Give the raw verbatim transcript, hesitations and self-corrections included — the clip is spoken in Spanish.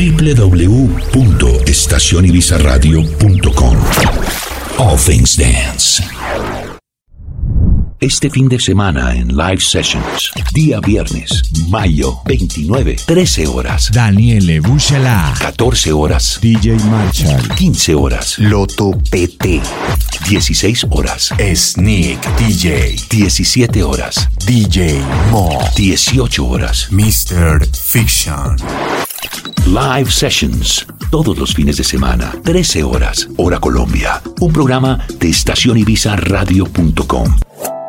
w w w punto estación ibiza radio punto com. All Things Dance. Este fin de semana en Live Sessions, día viernes, mayo veintinueve, trece horas. Daniele Bouchelá. catorce horas. D J Marshall. quince horas. Loto P T. dieciséis horas. Sneak D J. diecisiete horas. D J Mo. dieciocho horas. mister Fiction. Live Sessions, todos los fines de semana, trece horas, hora Colombia. Un programa de estación ibiza radio punto com.